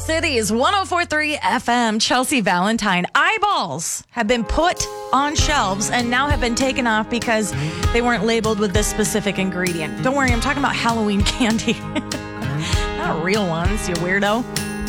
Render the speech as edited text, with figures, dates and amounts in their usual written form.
Cities 104.3 FM. Chelsea Valentine. Eyeballs have been put on shelves and now have been taken off because they weren't labeled with this specific ingredient. Don't worry, I'm talking about Halloween candy. Not real ones, you weirdo.